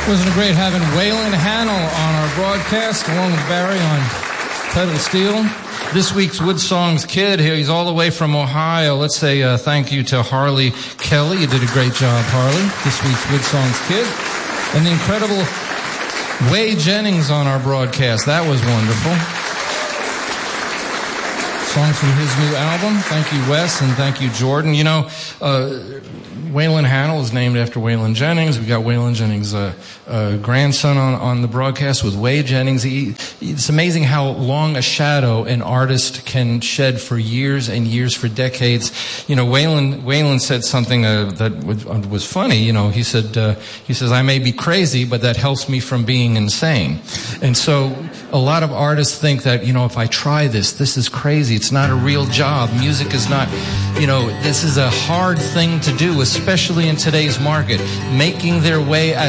Wasn't it great having Waylon Hanel on our broadcast, along with Barry on pedal steel? This week's Wood Songs Kid here, he's all the way from Ohio. Let's say thank you to Harley Kelly. You did a great job, Harley. This week's Wood Songs Kid. And the incredible Way Jennings on our broadcast. That was wonderful. Songs from his new album. Thank you, Wes, and thank you, Jordan. You know, Waylon Hanel is named after Waylon Jennings. We got Waylon Jennings' grandson on the broadcast with Way Jennings. It's amazing how long a shadow an artist can shed for years and years, for decades. You know, Waylon said something that was funny. You know, he says, I may be crazy, but that helps me from being insane. And so a lot of artists think that, you know, if I try this is crazy. It's not a real job. Music is not, you know, this is a hard thing to do, especially in today's market. Making their way as